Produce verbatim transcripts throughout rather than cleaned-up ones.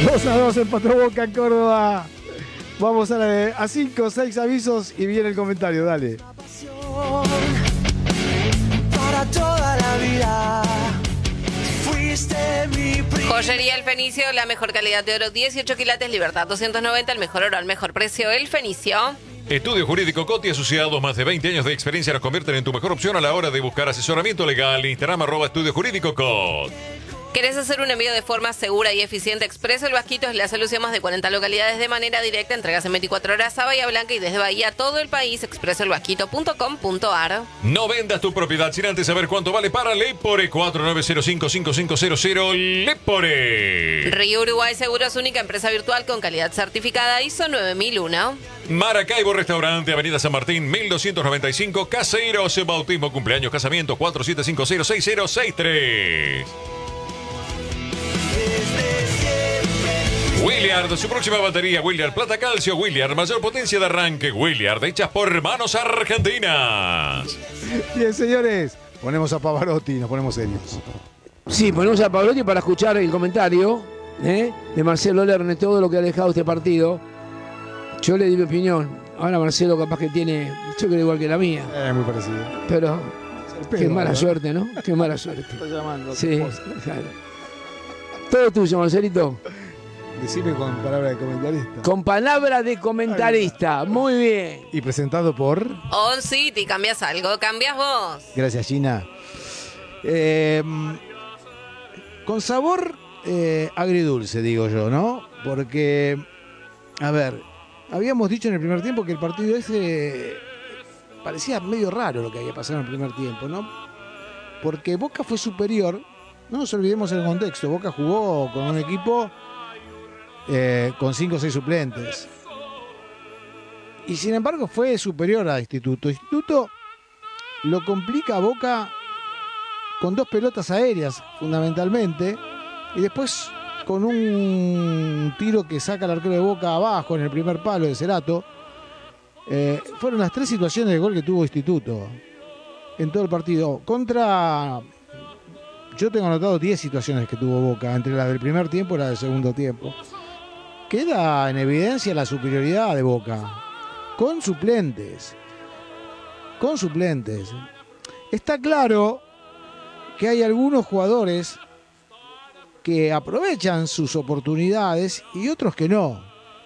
dos a dos empató Boca en Córdoba. Vamos a, la, a cinco o seis avisos y viene el comentario, dale. Para toda la vida. Fuiste mi Joyería El Fenicio, la mejor calidad de oro, dieciocho quilates, Libertad doscientos noventa, el mejor oro al mejor precio, El Fenicio. Estudio Jurídico Coti Asociados, más de veinte años de experiencia nos convierten en tu mejor opción a la hora de buscar asesoramiento legal. Instagram arroba Estudio Jurídico Cot. ¿Querés hacer un envío de forma segura y eficiente? Expreso El Vasquito es la solución. Más de cuarenta localidades de manera directa. Entregas en veinticuatro horas a Bahía Blanca y desde Bahía a todo el país. expreso el vasquito punto com punto ar. No vendas tu propiedad sin antes saber cuánto vale para Lepore. cuatro nueve cero cinco cinco cinco cero cero Lepore. Río Uruguay Seguros, única empresa virtual con calidad certificada I S O nueve mil uno. Maracaibo Restaurante, Avenida San Martín, mil doscientos noventa y cinco. Caseros, bautismo, cumpleaños, casamiento, cuatro siete cinco cero seis cero seis tres. Williard, su próxima batería, Williard Plata Calcio, Williard, mayor potencia de arranque, Williard, hechas por manos argentinas. Bien, señores, ponemos a Pavarotti, nos ponemos serios. Sí, ponemos a Pavarotti para escuchar el comentario ¿eh? de Marcelo Lerner, todo lo que ha dejado este partido. Yo le di mi opinión. Ahora Marcelo capaz que tiene, yo creo igual que la mía. Es eh, muy parecido. Pero, Pedro, qué mala ¿no? suerte, ¿no? Qué mala suerte. Está llamando. Sí, claro. Todo tuyo, Marcelito. Decime con palabra de comentarista. Con palabra de comentarista. Muy bien. Y presentado por... On City, ¿cambias algo? ¿Cambias vos? Gracias, Gina. Eh, con sabor eh, agridulce, digo yo, ¿no? Porque, a ver, habíamos dicho en el primer tiempo que el partido ese parecía medio raro lo que había pasado en el primer tiempo, ¿no? Porque Boca fue superior. No nos olvidemos el contexto. Boca jugó con un equipo eh, con cinco o seis suplentes. Y sin embargo fue superior a Instituto. Instituto lo complica a Boca con dos pelotas aéreas, fundamentalmente. Y después con un tiro que saca el arquero de Boca abajo en el primer palo de Cerato. Eh, fueron las tres situaciones de gol que tuvo Instituto en todo el partido. Contra... Yo tengo anotado diez situaciones que tuvo Boca, entre la del primer tiempo y la del segundo tiempo. Queda en evidencia la superioridad de Boca, con suplentes. Con suplentes. Está claro que hay algunos jugadores que aprovechan sus oportunidades y otros que no.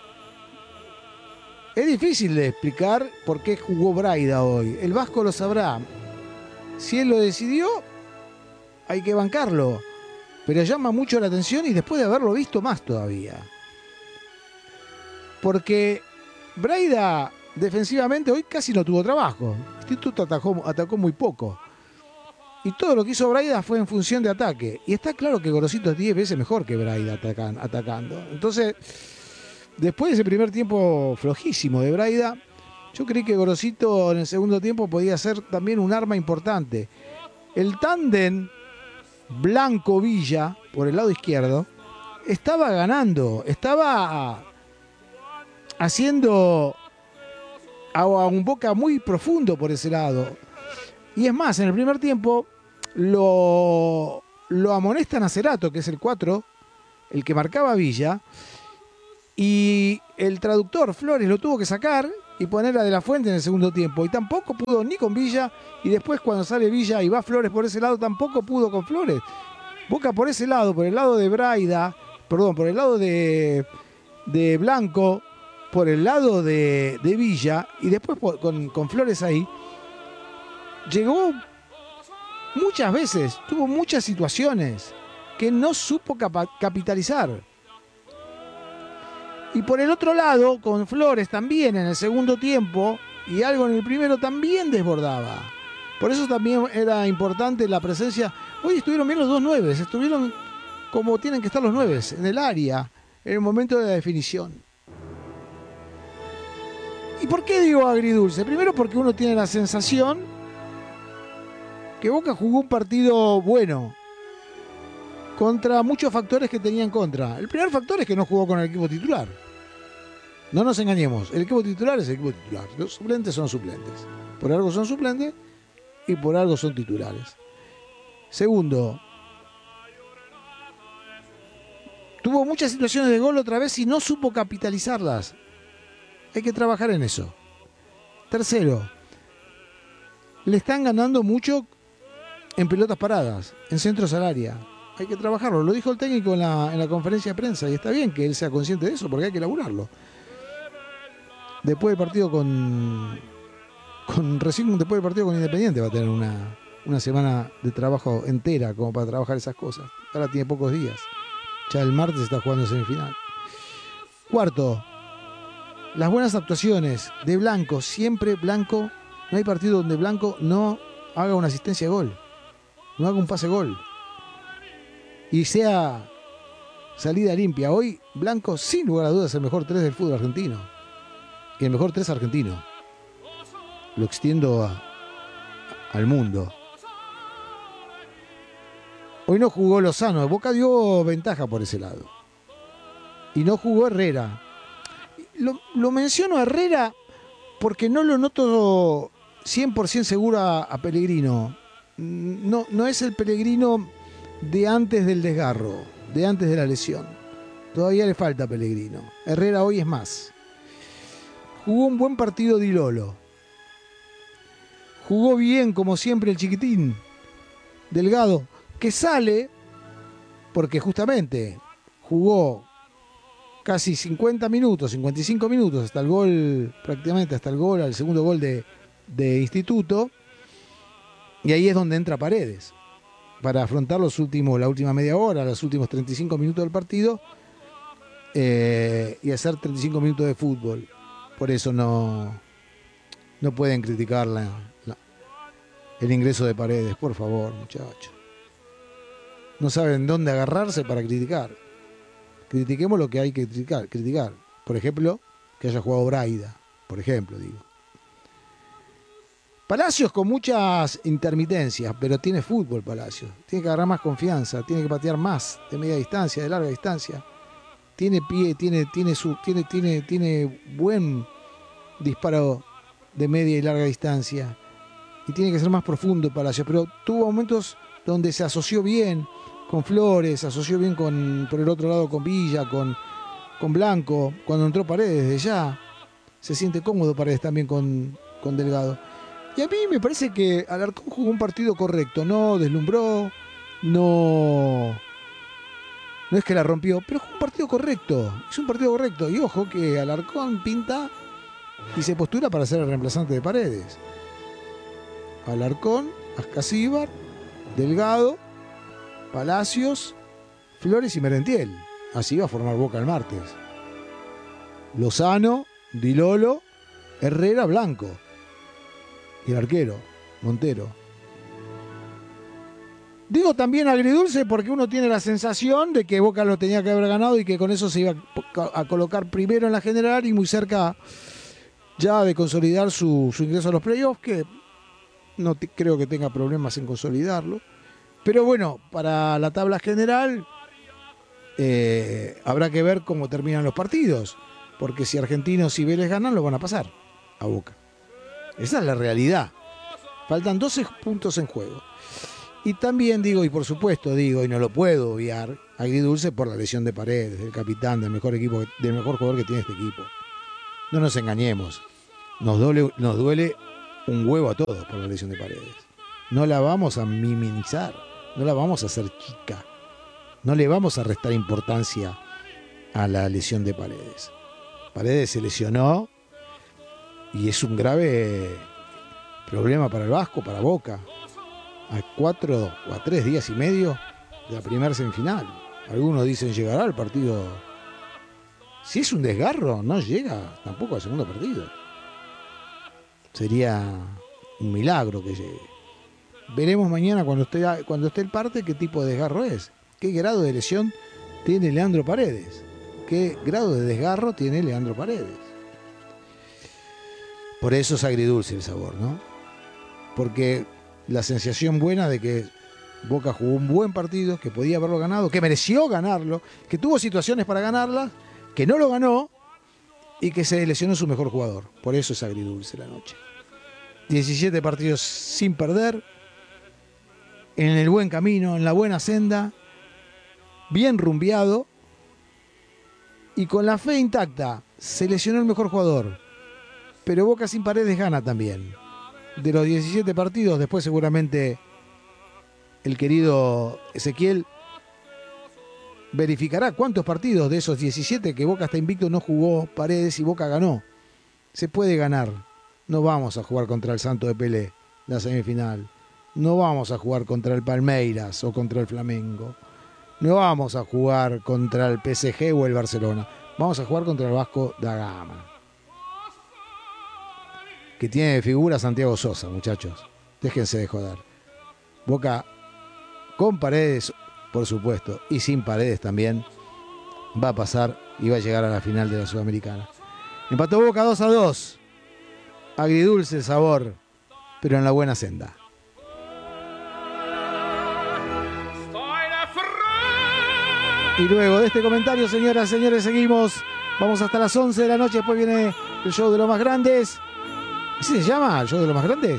Es difícil de explicar por qué jugó Braida hoy. El Vasco lo sabrá. Si él lo decidió, hay que bancarlo, pero llama mucho la atención y después de haberlo visto más todavía. Porque Braida defensivamente hoy casi no tuvo trabajo. Instituto atacó, atacó muy poco. Y todo lo que hizo Braida fue en función de ataque. Y está claro que Gorosito es diez veces mejor que Braida atacan, atacando. Entonces, después de ese primer tiempo flojísimo de Braida, yo creí que Gorosito en el segundo tiempo podía ser también un arma importante. El tándem Blanco-Villa, por el lado izquierdo, estaba ganando, estaba haciendo a un Boca muy profundo por ese lado. Y es más, en el primer tiempo lo, lo amonestan a Cerato, que es el cuatro, el que marcaba Villa, y el traductor Flores lo tuvo que sacar y poner a De la Fuente en el segundo tiempo, y tampoco pudo ni con Villa, y después cuando sale Villa y va Flores por ese lado, tampoco pudo con Flores. Boca por ese lado, por el lado de Braida, perdón, por el lado de, de Blanco, por el lado de, de Villa, y después con, con Flores ahí, llegó muchas veces, tuvo muchas situaciones que no supo capa- capitalizar. Y por el otro lado, con Flores también en el segundo tiempo, y algo en el primero también desbordaba. Por eso también era importante la presencia. Hoy estuvieron bien los dos nueves, estuvieron como tienen que estar los nueves, en el área, en el momento de la definición. ¿Y por qué digo agridulce? Primero porque uno tiene la sensación que Boca jugó un partido bueno contra muchos factores que tenía en contra. El primer factor es que no jugó con el equipo titular. No nos engañemos, el equipo titular es el equipo titular. Los suplentes son suplentes. Por algo son suplentes y por algo son titulares. Segundo, tuvo muchas situaciones de gol otra vez y no supo capitalizarlas. Hay que trabajar en eso. Tercero, le están ganando mucho en pelotas paradas, en centros al área. Hay que trabajarlo. Lo dijo el técnico en la, en la conferencia de prensa y está bien que él sea consciente de eso porque hay que laburarlo. Después del partido con, con recién después del partido con Independiente va a tener una, una semana de trabajo entera como para trabajar esas cosas. Ahora tiene pocos días. Ya el martes está jugando semifinal. Cuarto, las buenas actuaciones de Blanco. Siempre Blanco. No hay partido donde Blanco no haga una asistencia de gol. No haga un pase gol. Y sea salida limpia. Hoy Blanco, sin lugar a dudas, es el mejor tres del fútbol argentino. Y el mejor tres argentino. Lo extiendo a, al mundo. Hoy no jugó Lozano. Boca dio ventaja por ese lado. Y no jugó Herrera. Lo, lo menciono a Herrera porque no lo noto cien por ciento seguro a, a Pellegrino. No, no es el Pellegrino de antes del desgarro, de antes de la lesión. Todavía le falta a Pellegrino. Herrera hoy es más. Jugó un buen partido Di Lolo. Jugó bien, como siempre, el chiquitín Delgado, que sale porque justamente jugó casi cincuenta minutos, cincuenta y cinco minutos, hasta el gol, prácticamente hasta el gol, al segundo gol de, de Instituto. Y ahí es donde entra Paredes para afrontar los últimos, la última media hora, los últimos treinta y cinco minutos del partido eh, y hacer treinta y cinco minutos de fútbol. Por eso no, no pueden criticar la, la, el ingreso de Paredes, por favor, muchachos. No saben dónde agarrarse para criticar. Critiquemos lo que hay que criticar. criticar. Por ejemplo, que haya jugado Braida, por ejemplo, digo. Palacios con muchas intermitencias, pero tiene fútbol Palacios. Tiene que agarrar más confianza, tiene que patear más de media distancia, de larga distancia. Tiene pie, tiene, tiene, su, tiene, tiene, tiene buen disparo de media y larga distancia. Y tiene que ser más profundo Palacios, pero tuvo momentos donde se asoció bien con Flores, se asoció bien con, por el otro lado con Villa, con, con Blanco. Cuando entró Paredes desde ya, se siente cómodo Paredes también con, con Delgado. Y a mí me parece que Alarcón jugó un partido correcto, no deslumbró, no, no es que la rompió, pero jugó un partido correcto, es un partido correcto. Y ojo que Alarcón pinta y se postula para ser el reemplazante de Paredes. Alarcón, Ascasíbar, Delgado, Palacios, Flores y Merentiel. Así va a formar Boca el martes. Lozano, Di Lolo, Herrera, Blanco. Y el arquero, Montero. Digo también agridulce porque uno tiene la sensación de que Boca lo tenía que haber ganado y que con eso se iba a colocar primero en la general y muy cerca ya de consolidar su, su ingreso a los playoffs, que no te, creo que tenga problemas en consolidarlo. Pero bueno, para la tabla general eh, habrá que ver cómo terminan los partidos, porque si Argentinos y Vélez ganan, lo van a pasar a Boca. Esa es la realidad. Faltan doce puntos en juego. Y también digo, y por supuesto digo, y no lo puedo obviar, agridulce por la lesión de Paredes, del capitán, del mejor equipo, del mejor jugador que tiene este equipo. No nos engañemos. Nos duele, nos duele un huevo a todos por la lesión de Paredes. No la vamos a minimizar, no la vamos a hacer chica. No le vamos a restar importancia a la lesión de Paredes. Paredes se lesionó y es un grave problema para el Vasco, para Boca. A cuatro o a tres días y medio de la primera semifinal. Algunos dicen llegará al partido. Si es un desgarro, no llega tampoco al segundo partido. Sería un milagro que llegue. Veremos mañana cuando esté, cuando esté el parte qué tipo de desgarro es. Qué grado de lesión tiene Leandro Paredes. Qué grado de desgarro tiene Leandro Paredes. Por eso es agridulce el sabor, ¿no? Porque la sensación buena de que Boca jugó un buen partido, que podía haberlo ganado, que mereció ganarlo, que tuvo situaciones para ganarla, que no lo ganó y que se lesionó su mejor jugador. Por eso es agridulce la noche. diecisiete partidos sin perder, en el buen camino, en la buena senda, bien rumbeado y con la fe intacta, se lesionó el mejor jugador. Pero Boca sin Paredes gana también. De los diecisiete partidos, después seguramente el querido Ezequiel verificará cuántos partidos de esos diecisiete que Boca está invicto no jugó Paredes y Boca ganó. Se puede ganar. No vamos a jugar contra el Santo de Pelé, la semifinal. No vamos a jugar contra el Palmeiras o contra el Flamengo. No vamos a jugar contra el P S G o el Barcelona. Vamos a jugar contra el Vasco da Gama, que tiene de figura Santiago Sosa, muchachos. Déjense de joder. Boca con Paredes, por supuesto, y sin Paredes también, va a pasar y va a llegar a la final de la Sudamericana. Empató Boca dos a dos. Agridulce el sabor, pero en la buena senda. Y luego de este comentario, señoras y señores, seguimos. Vamos hasta las once de la noche. Después viene el show de los más grandes. ¿Así se llama? ¿El show de los más grandes?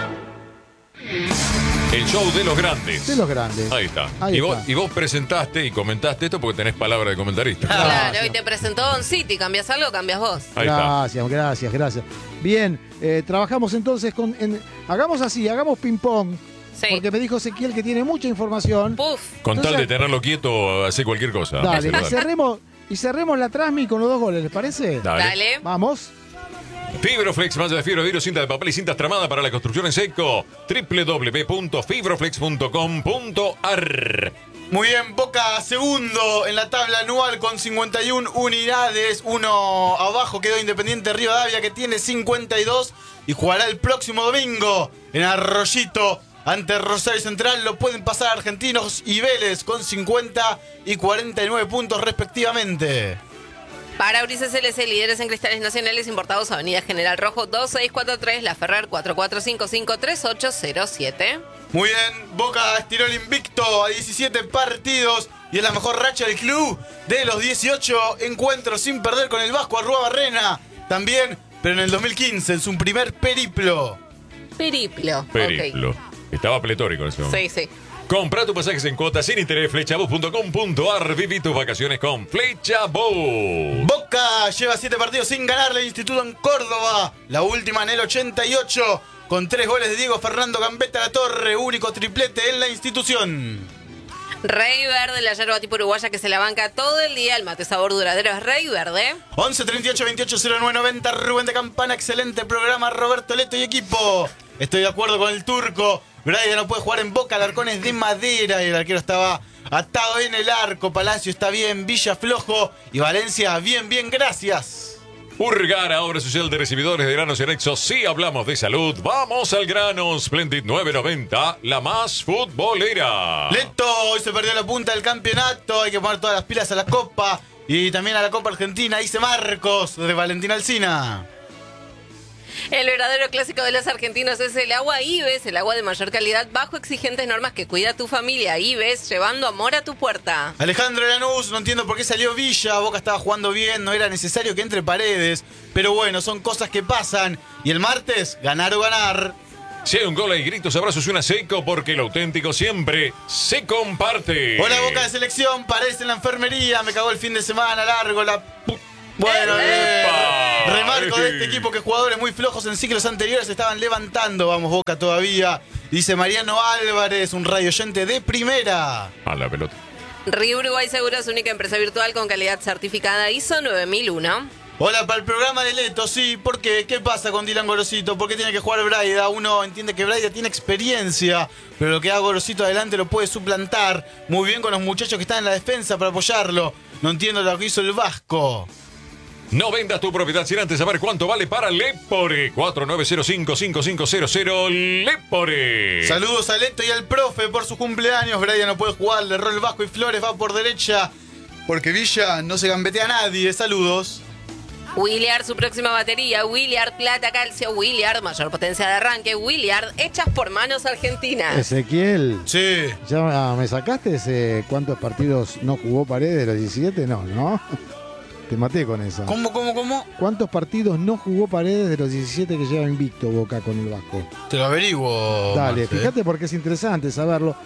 El show de los grandes. De los grandes. Ahí está. Ahí y, está. Vos, y vos presentaste y comentaste esto porque tenés palabra de comentarista. Claro, y te presentó Don City. ¿Cambias algo? ¿Cambias vos? Ahí está. Gracias, gracias, gracias. Bien, eh, trabajamos entonces con... en- hagamos así, hagamos ping-pong. Sí. Porque me dijo Ezequiel que tiene mucha información. Puf. Con tal Entonces- de tenerlo quieto, hace cualquier cosa. Dale, Dale. y cerremos, y cerremos la transmi con los dos goles, ¿les parece? Dale. Dale. Vamos. Fibroflex, malla de fibra, vidrio, cinta de papel y cintas tramadas para la construcción en seco. doble u doble u doble u punto fibroflex punto com punto a r. Muy bien, Boca segundo en la tabla anual con cincuenta y una unidades. Uno abajo quedó Independiente Rivadavia, que tiene cincuenta y dos y jugará el próximo domingo en Arroyito ante Rosario Central. Lo pueden pasar Argentinos y Vélez con cincuenta y cuarenta y nueve puntos respectivamente. Parabrisas L C, líderes en cristales nacionales importados, Avenida General Rojo dos seis cuatro tres, La Ferrer cuatro cuatro cinco cinco tres ocho cero siete. Muy bien, Boca estiró el invicto a diecisiete partidos y es la mejor racha del club de los dieciocho encuentros sin perder con el Vasco Arruabarrena. También, pero en el dos mil quince, en su primer periplo. Periplo. Periplo. Ok. Estaba pletórico en ese momento. Sí, sí. Compra tus pasajes en cuotas sin interés, flechabus punto com punto a r. Viví tus vacaciones con Flechabus. Boca lleva siete partidos sin ganarle al Instituto en Córdoba. La última en el ochenta y ocho, con tres goles de Diego Fernando Gambetta La Torre, único triplete en la institución. Rey Verde, la yerba tipo uruguaya que se la banca todo el día. El mate sabor duradero es Rey Verde. once treinta y ocho veintiocho cero nueve noventa, Rubén de Campana, excelente programa, Roberto Leto y equipo. Estoy de acuerdo con el turco. Braida no puede jugar en Boca, Alarcón es de madera y el arquero estaba atado en el arco. Palacio está bien, Villa flojo y Valencia bien, bien, gracias. Urgara, obra social de recibidores de granos y anexos. Si hablamos de salud, vamos al grano. Splendid nueve noventa, la más futbolera. Leto, hoy se perdió la punta del campeonato. Hay que poner todas las pilas a la Copa y también a la Copa Argentina, dice Marcos de Valentina Alsina. El verdadero clásico de los argentinos es el agua Ives, el agua de mayor calidad bajo exigentes normas que cuida a tu familia. Ives, llevando amor a tu puerta. Alejandro Lanús, no entiendo por qué salió Villa. Boca estaba jugando bien, no era necesario que entre Paredes. Pero bueno, son cosas que pasan. Y el martes, ganar o ganar. Si hay un gol, hay gritos, abrazos y una seco, porque lo auténtico siempre se comparte. Hola, Boca de selección, Paredes en la enfermería. Me cagó el fin de semana largo, la pu- Bueno, eh, ¡Epa! remarco de este equipo que jugadores muy flojos en ciclos anteriores se estaban levantando. Vamos, Boca todavía. Dice Mariano Álvarez, un radio oyente de primera. A la pelota. Río Uruguay Seguros, única empresa virtual con calidad certificada I S O nueve mil uno. Hola, para el programa de Leto, sí, ¿por qué? ¿Qué pasa con Dylan Gorosito? ¿Por qué tiene que jugar Braida? Uno entiende que Braida tiene experiencia, pero lo que haga Gorosito adelante lo puede suplantar muy bien con los muchachos que están en la defensa para apoyarlo. No entiendo lo que hizo el Vasco. No vendas tu propiedad sin antes saber cuánto vale para Lepore. cuatro nueve cero cinco cinco cinco cero cero Lepore. Saludos a Leto y al profe por su cumpleaños. Braida no puede jugar, le erró el Vasco y Flores va por derecha. Porque Villa no se gambetea a nadie. Saludos. Williard, su próxima batería. Williard, plata, calcio. Williard, mayor potencia de arranque. Williard, hechas por manos argentinas. Ezequiel, Sí. ¿ya me sacaste ese cuántos partidos no jugó Paredes de los diecisiete? No, ¿no? Te maté con eso. ¿Cómo, cómo, cómo? ¿Cuántos partidos no jugó Paredes de los diecisiete que lleva invicto Boca con el Vasco? Te lo averiguo. Dale, Marce. fíjate porque es interesante saberlo.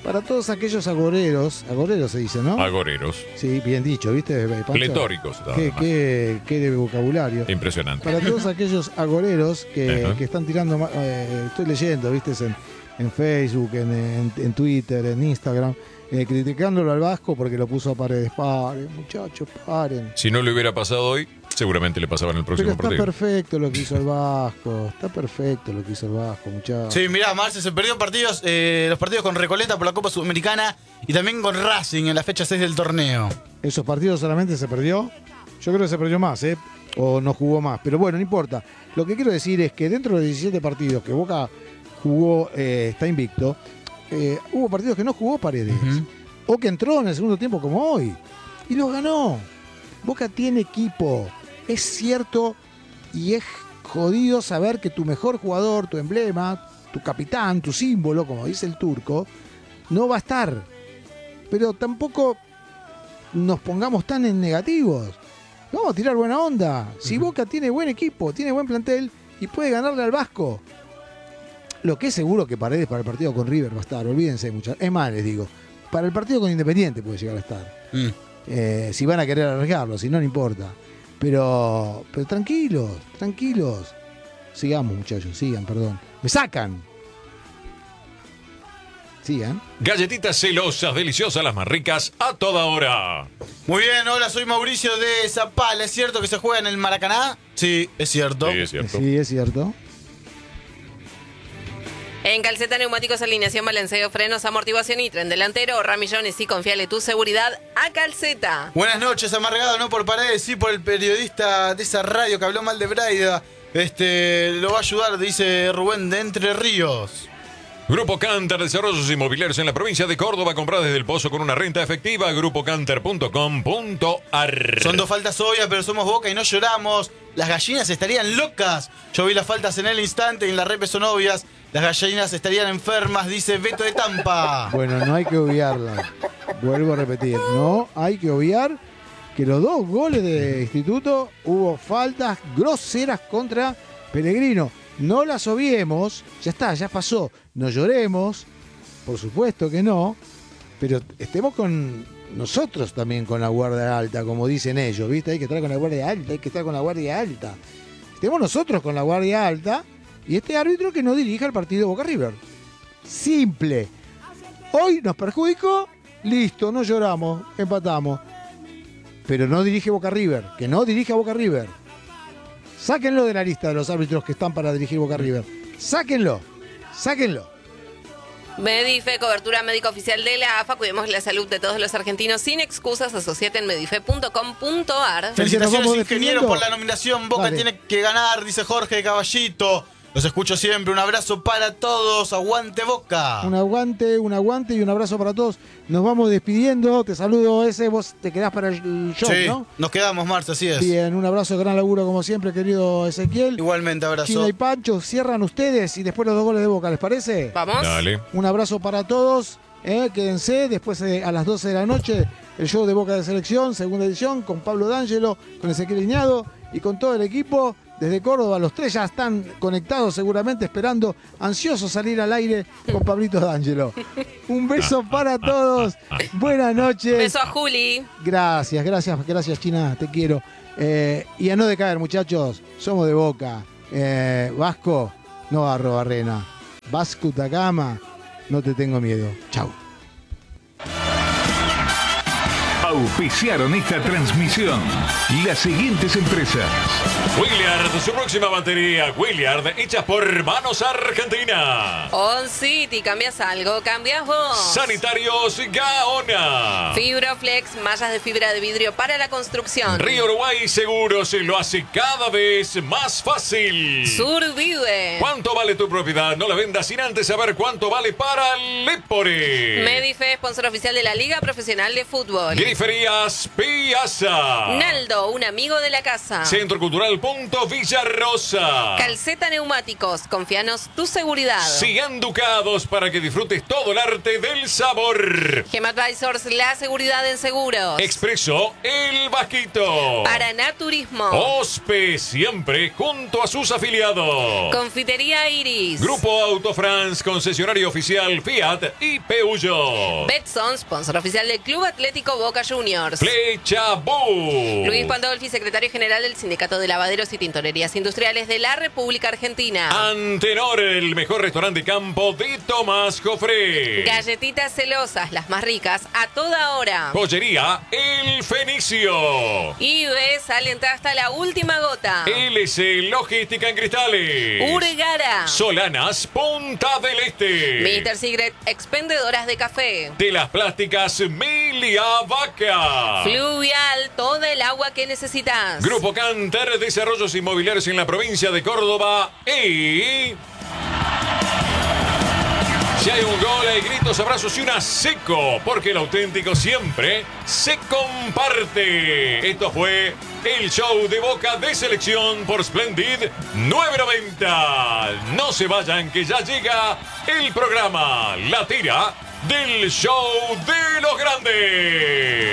Para todos aquellos agoreros, agoreros se dice, ¿no? Agoreros. Sí, bien dicho, ¿viste, Pancho? Pletóricos. Qué, qué, qué de vocabulario. Impresionante. Para todos aquellos agoreros que, Ajá. que están tirando, eh, estoy leyendo, ¿viste? En, en Facebook, en, en, en Twitter, en Instagram, eh, criticándolo al Vasco porque lo puso a Paredes. Paren, muchachos, paren. Si no le hubiera pasado hoy, seguramente le pasaba en el próximo Pero está partido. perfecto lo que hizo el Vasco, está perfecto lo que hizo el Vasco, muchachos. Sí, mirá, Marce, se perdió partidos, eh, los partidos con Recoleta por la Copa Sudamericana y también con Racing en la fecha seis del torneo. Esos partidos solamente se perdió. Yo creo que se perdió más, ¿eh? O no jugó más. Pero bueno, no importa. Lo que quiero decir es que dentro de los diecisiete partidos que Boca jugó, eh, está invicto, eh, hubo partidos que no jugó Paredes. Uh-huh. O que entró en el segundo tiempo como hoy. Y los ganó. Boca tiene equipo. Es cierto y es jodido saber que tu mejor jugador, tu emblema, tu capitán, tu símbolo, como dice el turco, no va a estar. Pero tampoco nos pongamos tan en negativos. Vamos a tirar buena onda. Si Boca tiene buen equipo, tiene buen plantel y puede ganarle al Vasco. Lo que es seguro que Paredes para el partido con River va a estar, olvídense muchachos. Es más, les digo, para el partido con Independiente puede llegar a estar. Mm. Eh, si van a querer arriesgarlo, si no, no importa. Pero, pero tranquilos, tranquilos. Sigamos, muchachos, sigan, perdón. Me sacan. Sigan. Galletitas celosas, deliciosas, las más ricas, a toda hora. Muy bien, hola, soy Mauricio de Zapala. ¿Es cierto que se juega en el Maracaná? Sí, es cierto. Sí, es cierto. Sí, es cierto. En Calceta Neumáticos, alineación, balanceo, frenos, amortiguación y tren delantero. Ahorra millones y confiale tu seguridad a Calceta. Buenas noches, amargado, no por Paredes, sí por el periodista de esa radio que habló mal de Braida. Este, lo va a ayudar, dice Rubén de Entre Ríos. Grupo Canter, desarrollos inmobiliarios en la provincia de Córdoba. Comprar desde el Pozo con una renta efectiva. grupo canter punto com punto ar. Son dos faltas obvias, pero somos Boca y no lloramos. Las gallinas estarían locas. Yo vi las faltas en el instante y en la repe son obvias. Las gallinas estarían enfermas, dice Beto de Tampa. Bueno, no hay que obviarla. Vuelvo a repetir, no hay que obviar que los dos goles de Instituto hubo faltas groseras contra Pellegrino. No las obviemos, ya está, ya pasó. No lloremos, por supuesto que no, pero estemos con nosotros también con la guardia alta, como dicen ellos, ¿viste? Hay que estar con la guardia alta, hay que estar con la guardia alta. Estemos nosotros con la guardia alta y este árbitro que no dirija el partido Boca River. Simple. Hoy nos perjudicó, listo, no lloramos, empatamos. Pero no dirige Boca River, que no dirige a Boca River. Sáquenlo de la lista de los árbitros que están para dirigir Boca River. Sáquenlo, sáquenlo. Medife, cobertura médica oficial de la A F A. Cuidemos la salud de todos los argentinos sin excusas. Asociate en medife punto com punto ar. Felicitaciones, vamos ingenieros, definiendo. por la nominación. Boca Dale. tiene que ganar, dice Jorge Caballito. Los escucho siempre. Un abrazo para todos. Aguante Boca. Un aguante, un aguante y un abrazo para todos. Nos vamos despidiendo. Te saludo ese, vos te quedás para el show, Sí, ¿no? nos quedamos, Marce, así es. Bien, un abrazo, gran laburo como siempre, querido Ezequiel. Igualmente, abrazo. China y Pancho, cierran ustedes y después los dos goles de Boca, ¿les parece? Vamos. Dale. Un abrazo para todos, eh, quédense, después eh, a las doce de la noche, el show de Boca de Selección, segunda edición, con Pablo D'Angelo, con Ezequiel Iñado y con todo el equipo. Desde Córdoba, los tres ya están conectados seguramente, esperando, ansiosos salir al aire con Pablito D'Angelo. Un beso para todos, buenas noches. Beso a Juli. Gracias, gracias, gracias China, te quiero. Eh, y a no decaer, muchachos, somos de Boca. Eh, Vasco, no a Barrena. Vasco Takama, no te tengo miedo. Chau. Auspiciaron esta transmisión las siguientes empresas. Williard, su próxima batería. Williard, hecha por Manos Argentina. On City, ¿cambias algo? ¿Cambias vos? Sanitarios Gaona. Fibroflex, mallas de fibra de vidrio para la construcción. Río Uruguay Seguros lo hace cada vez más fácil. Survive. ¿Cuánto vale tu propiedad? No la vendas sin antes saber cuánto vale para Lepore. Medife, sponsor oficial de la Liga Profesional de Fútbol. Grife Pizzerías Piazza. Naldo, un amigo de la casa. Centro Cultural Punto Villarrosa. Calceta Neumáticos, confianos tu seguridad. Sigan Ducados para que disfrutes todo el arte del sabor. Gema Advisors, la seguridad en seguros. Expreso El Vasquito. Paraná Turismo. Ospe, siempre junto a sus afiliados. Confitería Iris. Grupo Autofrance, concesionario oficial Fiat y Peugeot. Betson, sponsor oficial del Club Atlético Boca Juniors. Flecha Bus. Luis Pandolfi, secretario general del Sindicato de Lavaderos y Tintorerías Industriales de la República Argentina. Antenor, el mejor restaurante de campo de Tomás Jofré. Galletitas celosas, las más ricas, a toda hora. Joyería El Fenicio. Y ves, alenta hasta la última gota. L C Logística en Cristales. Urgara. Solanas Punta del Este. mister Secret, expendedoras de café. De las plásticas Milia Vaca. Fluvial, toda el agua que necesitas. Grupo Cantar, desarrollos inmobiliarios en la provincia de Córdoba. Y si hay un gol, hay gritos, abrazos y una seco, porque el auténtico siempre se comparte. Esto fue el show de Boca de Selección por Splendid nueve noventa. No se vayan, que ya llega el programa La Tira del Show de los Grandes.